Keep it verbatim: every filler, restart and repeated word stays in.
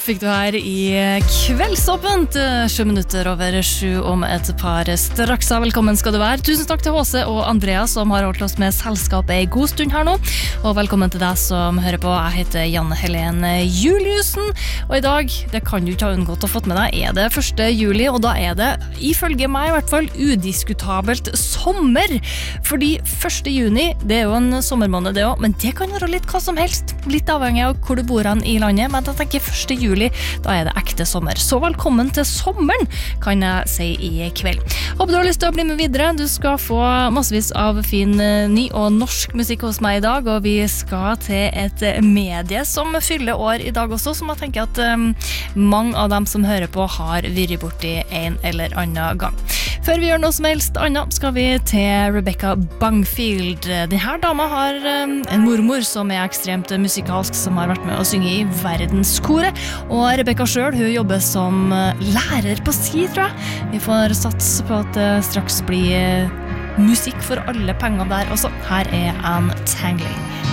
fikk du her i Kveldsåpent, sju minutter over sju om et par straks. Velkommen skal du være. Tusen takk til H C og Andreas som har holdt oss med selskap en god stund her nå. Og velkommen til deg som hører på. Jeg heter Janne Helene Juliussen. Og i dag, det kan du ikke ha unngått å fått med deg, er det første juli, og da er det, ifølge meg i hvert fall, udiskutabelt sommer. Fordi første juni, det er jo en sommermåned det også, men det kan være litt hva som helst. Litt avhengig av hvor du bor han i landet, men da tenker jeg første juli, da er det ekte sommer. Så velkommen til sommeren, kan jeg si i kveld. Håper du har lyst til å bli med videre. Du skal få massevis av fin ny og norsk musikk hos meg i dag, og vi skal til et medie som fyller år i dag også, som jeg tenker at um, mange av dem som hører på har vært borti en eller annen gang. Før vi gjør noe som helst annet, skal vi til Rebecca Bangfield. Denne dama har um, en mormor som er ekstremt musikalsk, som har vært med å synge i verdenskoret, og Rebecca selv, hun jobber som lærer på ski, tror jeg. Vi får satse på at det straks blir musikk for alle penger der også. Her er Anne Tangling.